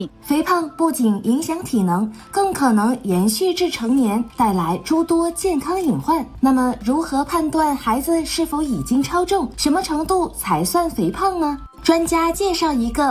肥胖不仅影响体能，更可能延续至成年，带来诸多健康隐患。那么，如何判断孩子是否已经超重？什么程度才算肥胖呢？专家介绍一个